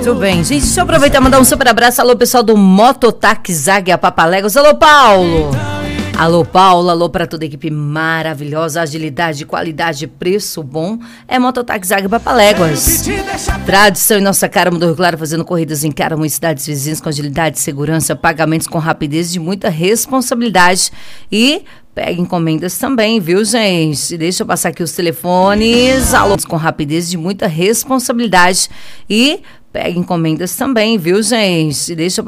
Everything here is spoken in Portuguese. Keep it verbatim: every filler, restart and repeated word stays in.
Muito bem, gente, deixa eu aproveitar e mandar um super abraço. Alô, pessoal do Mototáxi Zague Papaléguas. Alô, Paulo. Alô, Paulo, alô para toda a equipe maravilhosa, agilidade, qualidade, preço bom. É Mototáxi Zague Papaléguas. Tradição em nossa cara, mudou Rio Claro, fazendo corridas em Caramu e cidades vizinhas com agilidade, segurança, pagamentos com rapidez e de muita responsabilidade. E pega encomendas também, viu, gente? Deixa eu passar aqui os telefones. Alô, com rapidez de muita responsabilidade. E pega encomendas também, viu, gente? Deixa eu